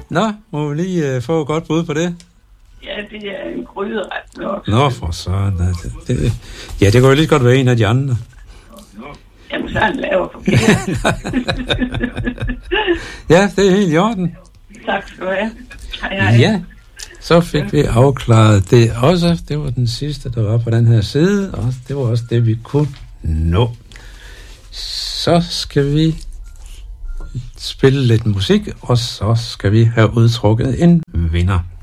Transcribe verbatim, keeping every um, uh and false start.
Nå, må vi lige uh, få et godt bud på det? Ja, det er en gryderet nok. Nå, for sådan. Det, det, ja, det kunne jo lige godt være en af de andre. Jamen, så er han laver forkert. Ja, det er helt i orden. Tak skal du have. Hej, hej. Ja, så fik vi afklaret det også. Det var den sidste, der var på den her side, og det var også det, vi kunne nå. Så skal vi spille lidt musik, og så skal vi have udtrukket en vinder.